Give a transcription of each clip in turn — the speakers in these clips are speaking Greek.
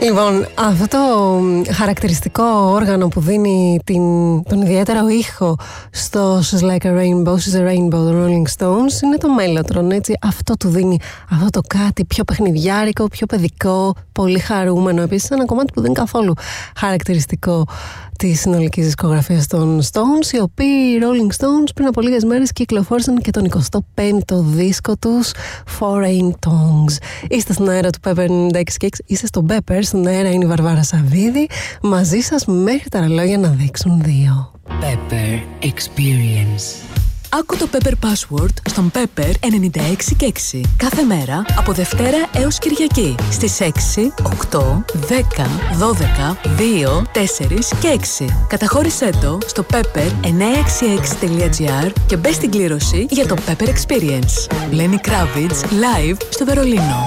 Λοιπόν, αυτό το χαρακτηριστικό όργανο που δίνει τον ιδιαίτερο ήχο στο She's Like a Rainbow, She's a Rainbow, the Rolling Stones, είναι το Mellotron, έτσι. Αυτό του δίνει αυτό το κάτι πιο παιχνιδιάρικο, πιο παιδικό, πολύ χαρούμενο. Επίσης ένα κομμάτι που δεν είναι καθόλου χαρακτηριστικό της συνολικής δισκογραφίας των Stones, οι οποίοι οι Rolling Stones πριν από λίγες μέρες κυκλοφόρησαν και τον 25ο δίσκο τους, Foreign Tongues. Είστε στον αέρα του Pepper 96 και 6, είστε στον Pepper, στον αέρα είναι η Βαρβάρα Σαββίδη, μαζί σας μέχρι τα ρολόγια να δείξουν 2. Pepper Experience. Άκου το Pepper Password στον Pepper 96 και 6. Κάθε μέρα από Δευτέρα έως Κυριακή στις 6, 8, 10, 12, 2, 4 και 6. Καταχώρησέ το στο pepper966.gr και μπες στην κλήρωση για το Pepper Experience. Lenny Kravitz live στο Βερολίνο.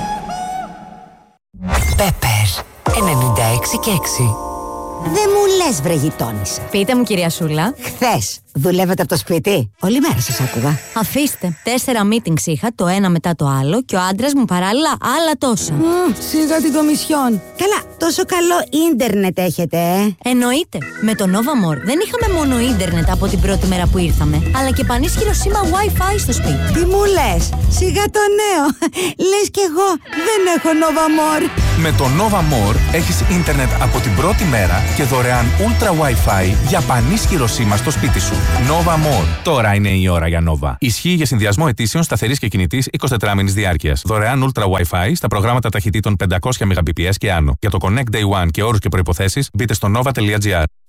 Pepper 96 και 6. Δεν μου λες, βρε γειτόνισσα. Πείτε μου, κυρία Σούλα. Χθες δουλεύετε από το σπίτι? Όλη μέρα σας άκουγα. Αφήστε. 4 meetings είχα, το ένα μετά το άλλο, και ο άντρας μου παράλληλα άλλα τόσα. Σιγά την κομισιόν. Καλά, τόσο καλό ίντερνετ έχετε, Εννοείται. Με το Nova More δεν είχαμε μόνο ίντερνετ από την πρώτη μέρα που ήρθαμε, αλλά και πανίσχυρο σήμα Wi-Fi στο σπίτι. Τι μου λες? Σιγά το νέο. Λες κι εγώ δεν έχω Nova More. Με το Nova More έχεις ίντερνετ από την πρώτη μέρα και δωρεάν Ultra Wi-Fi για πανίσχυρο σήμα στο σπίτι σου. Nova More. Τώρα είναι η ώρα για Nova. Ισχύει για συνδυασμό αιτήσεων σταθερής και κινητής 24μηνης διάρκειας. Δωρεάν Ultra Wi-Fi στα προγράμματα ταχυτήτων 500 Mbps και άνω. Για το Connect Day One και όρους και προϋποθέσεις μπείτε στο nova.gr.